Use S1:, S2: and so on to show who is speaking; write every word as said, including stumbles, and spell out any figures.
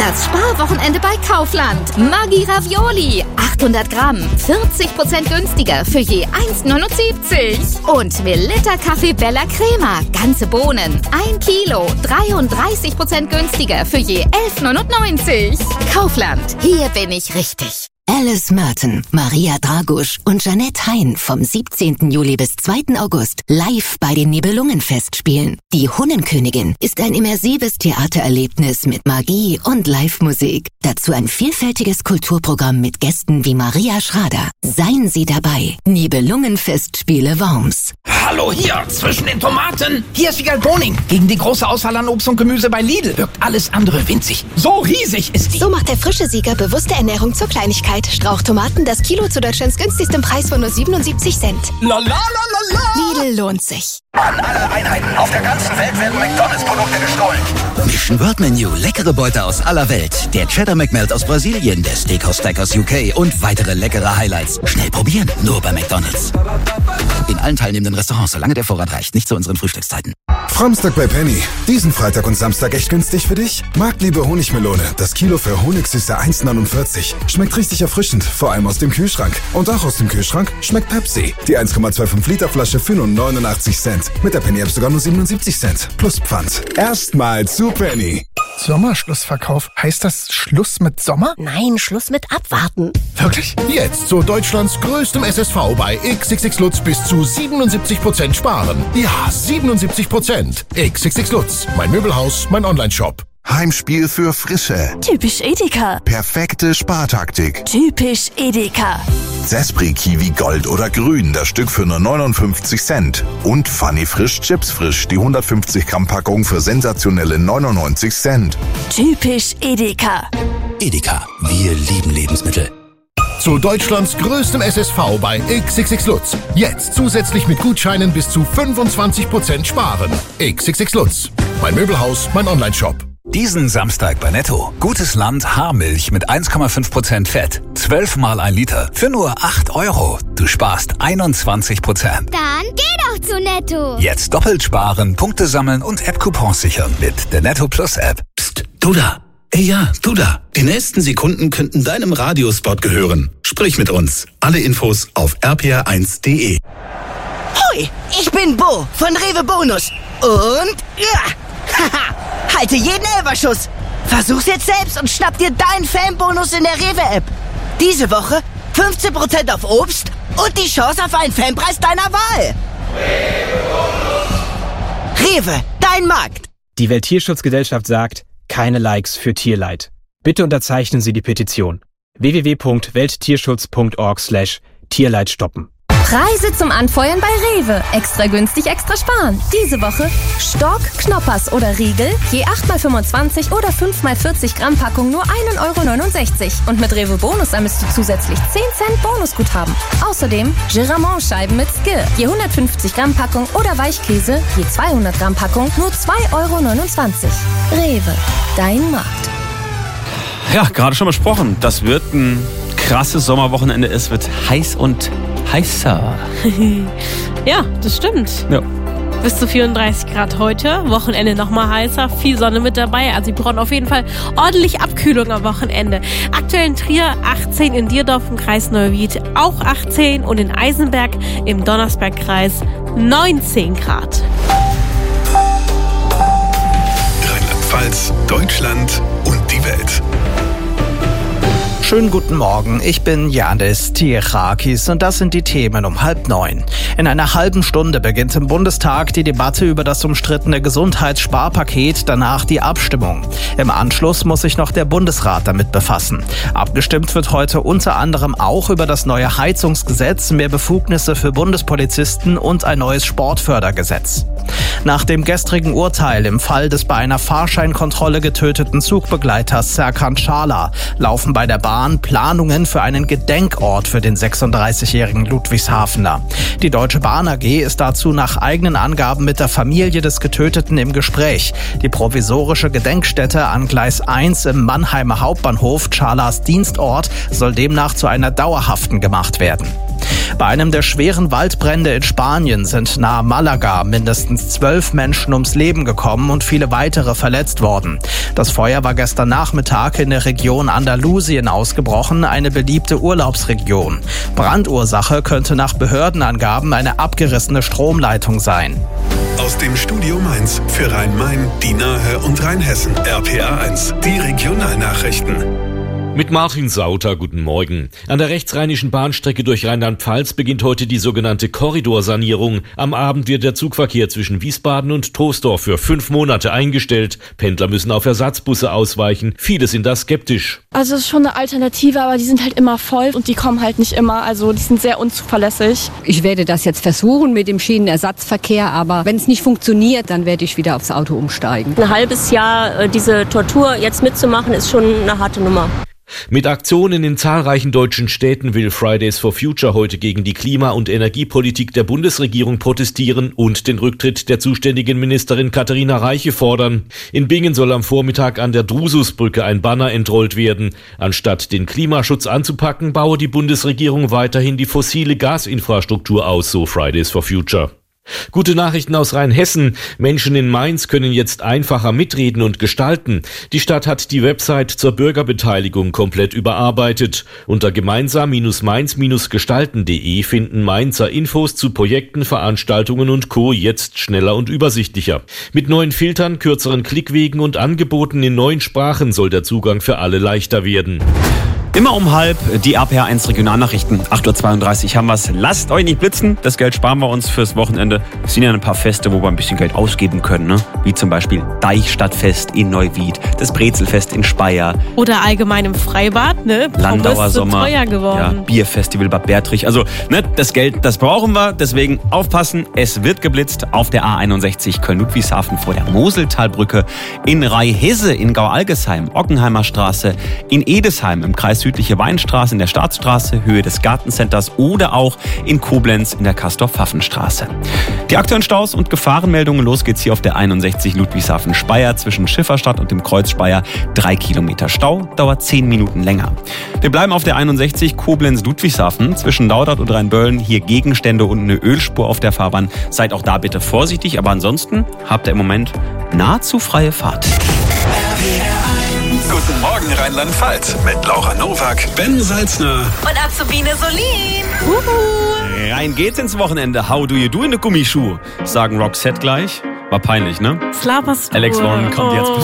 S1: Das Sparwochenende bei Kaufland. Maggi Ravioli. achthundert Gramm. vierzig Prozent günstiger für je eins Komma neunundsiebzig. Und Melitta Kaffee Bella Crema. Ganze Bohnen. ein Kilo. dreiunddreißig Prozent günstiger für je elf Komma neunundneunzig. Kaufland. Hier bin ich richtig.
S2: Alice Merton, Maria Dragusch und Jeanette Hein vom siebzehnten Juli bis zweiten August live bei den Nibelungenfestspielen. Die Hunnenkönigin ist ein immersives Theatererlebnis mit Magie und Live-Musik. Dazu ein vielfältiges Kulturprogramm mit Gästen wie Maria Schrader. Seien Sie dabei. Nibelungenfestspiele Worms.
S3: Hallo hier, zwischen den Tomaten. Hier ist Vigal Boning. Gegen die große Auswahl an Obst und Gemüse bei Lidl wirkt alles andere winzig. So riesig ist die.
S4: So macht der frische Sieger bewusste Ernährung zur Kleinigkeit. Strauchtomaten, das Kilo zu Deutschlands günstigsten Preis von nur siebenundsiebzig Cent.
S3: La la la la la.
S4: Lidl lohnt sich.
S5: An alle Einheiten auf der ganzen Welt werden McDonalds-Produkte gestohlen.
S6: Mission World Menu, leckere Beute aus aller Welt. Der Cheddar McMelt aus Brasilien, der Steakhouse Stack aus U K und weitere leckere Highlights. Schnell probieren, nur bei McDonalds. In allen teilnehmenden Restaurants, solange der Vorrat reicht, nicht zu unseren Frühstückszeiten.
S7: Framstag bei Penny. Diesen Freitag und Samstag echt günstig für dich? Marktliebe Honigmelone. Das Kilo für Honigsüße eins Komma neunundvierzig. Schmeckt richtig erfrischend, vor allem aus dem Kühlschrank. Und auch aus dem Kühlschrank schmeckt Pepsi. Die eins Komma fünfundzwanzig Liter Flasche für nur neunundachtzig Cent. Mit der Penny-App sogar nur siebenundsiebzig Cent. Plus Pfand. Erstmal zu Penny.
S8: Sommerschlussverkauf. Heißt das Schluss mit Sommer?
S4: Nein, Schluss mit Abwarten.
S8: Wirklich?
S9: Jetzt zu Deutschlands größtem S S V bei X X X Lutz bis zu siebenundsiebzig Prozent sparen. Ja, siebenundsiebzig Prozent. X X X Lutz. Mein Möbelhaus, mein Online-Shop.
S10: Heimspiel für Frische.
S11: Typisch Edeka.
S10: Perfekte Spartaktik.
S11: Typisch Edeka.
S10: Zespri Kiwi Gold oder Grün, das Stück für nur neunundfünfzig Cent. Und Funny Frisch Chips Frisch, die hundertfünfzig Gramm Packung für sensationelle neunundneunzig Cent.
S11: Typisch Edeka.
S6: Edeka, wir lieben Lebensmittel.
S9: Zu Deutschlands größtem S S V bei X X X Lutz. Jetzt zusätzlich mit Gutscheinen bis zu fünfundzwanzig Prozent sparen. X X X Lutz. Mein Möbelhaus, mein Online-Shop.
S12: Diesen Samstag bei Netto. Gutes Land Haarmilch mit eins Komma fünf Prozent Fett. zwölf mal ein Liter. Für nur acht Euro. Du sparst einundzwanzig Prozent.
S13: Dann geh doch zu Netto.
S12: Jetzt doppelt sparen, Punkte sammeln und App-Coupons sichern mit der Netto Plus App.
S6: Psst, du da. Ey, ja, du da. Die nächsten Sekunden könnten deinem Radiospot gehören. Sprich mit uns. Alle Infos auf r p r eins punkt d e.
S14: Hoi, ich bin Bo von Rewe Bonus. Und ja, haha, halte jeden Elferschuss. Versuch's jetzt selbst und schnapp dir deinen Fanbonus in der Rewe-App. Diese Woche fünfzehn Prozent auf Obst und die Chance auf einen Fanpreis deiner Wahl. Rewe, dein Markt.
S15: Die Welttierschutzgesellschaft sagt, keine Likes für Tierleid. Bitte unterzeichnen Sie die Petition. w w w punkt welttierschutz punkt org slash Tierleid stoppen.
S16: Preise zum Anfeuern bei Rewe. Extra günstig, extra sparen. Diese Woche Stock, Knoppers oder Riegel, je acht mal fünfundzwanzig oder fünf mal vierzig Gramm Packung nur ein Euro neunundsechzig. Und mit Rewe Bonus sammelst du zusätzlich zehn Cent Bonusguthaben. Außerdem Giramont-Scheiben mit Skir, je hundertfünfzig Gramm Packung oder Weichkäse, je zweihundert Gramm Packung nur zwei Euro neunundzwanzig. Rewe, dein Markt.
S17: Ja, gerade schon besprochen. Das wird ein krasses Sommerwochenende. Es wird heiß und heißer.
S18: Ja, das stimmt. Ja. Bis zu vierunddreißig Grad heute. Wochenende nochmal heißer. Viel Sonne mit dabei. Also, wir brauchen auf jeden Fall ordentlich Abkühlung am Wochenende. Aktuell in Trier achtzehn, in Dierdorf im Kreis Neuwied auch achtzehn und in Eisenberg im Donnersbergkreis neunzehn Grad.
S10: Rheinland-Pfalz, Deutschland und die Welt.
S19: Schönen guten Morgen, ich bin Janis Tirakis und das sind die Themen um halb neun. In einer halben Stunde beginnt im Bundestag die Debatte über das umstrittene Gesundheitssparpaket, danach die Abstimmung. Im Anschluss muss sich noch der Bundesrat damit befassen. Abgestimmt wird heute unter anderem auch über das neue Heizungsgesetz, mehr Befugnisse für Bundespolizisten und ein neues Sportfördergesetz. Nach dem gestrigen Urteil im Fall des bei einer Fahrscheinkontrolle getöteten Zugbegleiters Serkan Çağlar laufen bei der Bahn Planungen für einen Gedenkort für den sechsunddreißigjährigen Ludwigshafener. Die Deutsche Bahn A G ist dazu nach eigenen Angaben mit der Familie des Getöteten im Gespräch. Die provisorische Gedenkstätte an Gleis eins im Mannheimer Hauptbahnhof, Çağlars Dienstort, soll demnach zu einer dauerhaften gemacht werden. Bei einem der schweren Waldbrände in Spanien sind nahe Malaga mindestens mindestens zwölf Menschen ums Leben gekommen und viele weitere verletzt worden. Das Feuer war gestern Nachmittag in der Region Andalusien ausgebrochen, eine beliebte Urlaubsregion. Brandursache könnte nach Behördenangaben eine abgerissene Stromleitung sein.
S20: Aus dem Studio Mainz für Rhein-Main, die Nahe und Rheinhessen. R P R eins, die Regionalnachrichten.
S21: Mit Martin Sauter, guten Morgen. An der rechtsrheinischen Bahnstrecke durch Rheinland-Pfalz beginnt heute die sogenannte Korridorsanierung. Am Abend wird der Zugverkehr zwischen Wiesbaden und Troisdorf für fünf Monate eingestellt. Pendler müssen auf Ersatzbusse ausweichen. Viele sind da skeptisch.
S22: Also es ist schon eine Alternative, aber die sind halt immer voll und die kommen halt nicht immer. Also die sind sehr unzuverlässig.
S23: Ich werde das jetzt versuchen mit dem Schienenersatzverkehr, aber wenn es nicht funktioniert, dann werde ich wieder aufs Auto umsteigen.
S24: Ein halbes Jahr äh, diese Tortur jetzt mitzumachen, ist schon eine harte Nummer.
S21: Mit Aktionen in zahlreichen deutschen Städten will Fridays for Future heute gegen die Klima- und Energiepolitik der Bundesregierung protestieren und den Rücktritt der zuständigen Ministerin Katharina Reiche fordern. In Bingen soll am Vormittag an der Drususbrücke ein Banner entrollt werden. Anstatt den Klimaschutz anzupacken, baue die Bundesregierung weiterhin die fossile Gasinfrastruktur aus, so Fridays for Future. Gute Nachrichten aus Rheinhessen. Menschen in Mainz können jetzt einfacher mitreden und gestalten. Die Stadt hat die Website zur Bürgerbeteiligung komplett überarbeitet. Unter gemeinsam-mainz-gestalten punkt de finden Mainzer Infos zu Projekten, Veranstaltungen und Co. jetzt schneller und übersichtlicher. Mit neuen Filtern, kürzeren Klickwegen und Angeboten in neuen Sprachen soll der Zugang für alle leichter werden.
S17: Immer um halb die R P R eins Regionalnachrichten. acht Uhr zweiunddreißig haben wir's. Lasst euch nicht blitzen. Das Geld sparen wir uns fürs Wochenende. Es sind ja ein paar Feste, wo wir ein bisschen Geld ausgeben können, ne? Wie zum Beispiel Deichstadtfest in Neuwied, das Brezelfest in Speyer.
S18: Oder allgemein im Freibad, ne?
S17: Landauer
S18: so
S17: Sommer.
S18: teuer geworden.
S17: Ja, Bierfestival Bad Bertrich. Also, ne, das Geld, das brauchen wir. Deswegen aufpassen. Es wird geblitzt auf der A einundsechzig Köln-Ludwigshafen vor der Moseltalbrücke, in Rheinhesse in Gau-Algesheim, Ockenheimer Straße, in Edesheim im Kreis Südliche Weinstraße in der Staatsstraße, Höhe des Gartencenters oder auch in Koblenz in der Castor-Pfaffen-Straße. Die aktuellen Staus und Gefahrenmeldungen, los geht's hier auf der einundsechzig Ludwigshafen-Speyer zwischen Schifferstadt und dem Kreuz Speyer. Drei Kilometer Stau, dauert zehn Minuten länger. Wir bleiben auf der einundsechzig Koblenz-Ludwigshafen zwischen Laudert und Rheinböllen. Hier Gegenstände und eine Ölspur auf der Fahrbahn. Seid auch da bitte vorsichtig, aber ansonsten habt ihr im Moment nahezu freie Fahrt.
S20: Guten Morgen Rheinland-Pfalz mit Laura Nowak, Ben Salzner
S11: und Azubine Solin.
S17: Uhu. Rein geht's ins Wochenende. How do you do in the Gummischuh? Sagen Roxette gleich. War peinlich, ne?
S18: Slappers.
S17: Alex Warren kommt
S18: oh.
S17: jetzt.